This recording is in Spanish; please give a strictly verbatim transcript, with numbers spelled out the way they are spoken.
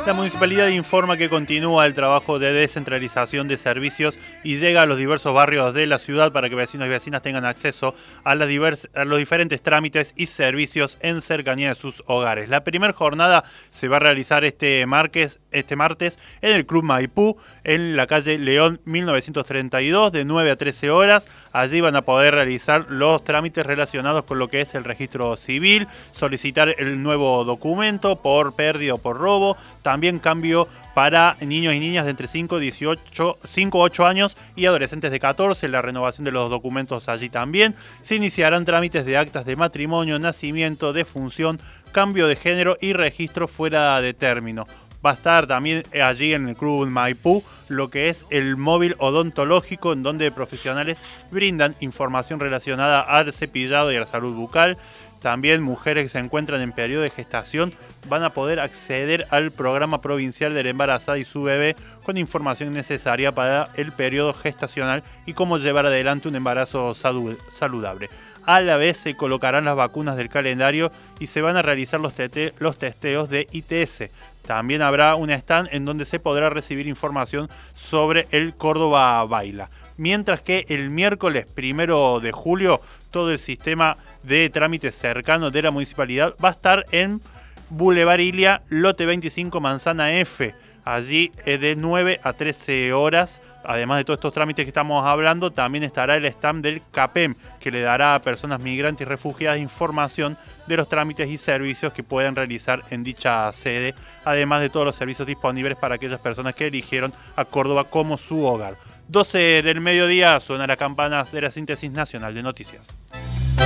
La municipalidad informa que continúa el trabajo de descentralización de servicios y llega a los diversos barrios de la ciudad para que vecinos y vecinas tengan acceso a, las divers, a los diferentes trámites y servicios en cercanía de sus hogares. La primera jornada se va a realizar este martes, este martes en el Club Maipú, en la calle León mil novecientos treinta y dos, de nueve a trece horas. Allí van a poder realizar los trámites relacionados con lo que es el registro civil, solicitar el nuevo documento por pérdida o por robo, también cambio para niños y niñas de entre cinco, dieciocho, cinco, ocho años y adolescentes de catorce, la renovación de los documentos allí también. Se iniciarán trámites de actas de matrimonio, nacimiento, defunción, cambio de género y registro fuera de término. Va a estar también allí en el Club Maipú lo que es el móvil odontológico, en donde profesionales brindan información relacionada al cepillado y a la salud bucal. También mujeres que se encuentran en periodo de gestación van a poder acceder al programa provincial de la embarazada y su bebé con información necesaria para el periodo gestacional y cómo llevar adelante un embarazo saludable. A la vez se colocarán las vacunas del calendario y se van a realizar los, tete, los testeos de I T S. También habrá un stand en donde se podrá recibir información sobre el Córdoba Baila. Mientras que el miércoles primero de julio todo el sistema de trámites cercano de la municipalidad va a estar en Boulevard Ilia, lote veinticinco, Manzana F. Allí de nueve a trece horas. Además de todos estos trámites que estamos hablando, también estará el stand del CAPEM, que le dará a personas migrantes y refugiadas información de los trámites y servicios que pueden realizar en dicha sede, además de todos los servicios disponibles para aquellas personas que eligieron a Córdoba como su hogar. doce del mediodía, suena la campana de la síntesis nacional de noticias.